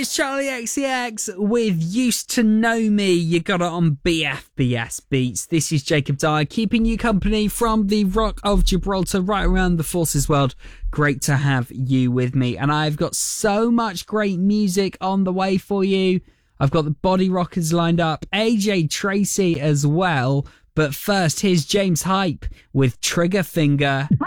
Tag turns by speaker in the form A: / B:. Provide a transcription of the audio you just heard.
A: It's Charlie XCX with Used to Know Me. You got it on BFBS Beats. This is Jacob Dyer, keeping you company from the Rock of Gibraltar right around the Forces world. Great to have you with me. And I've got so much great music on the way for you. I've got the Body Rockers lined up, AJ Tracey as well. But first, here's James Hype with Trigger Finger.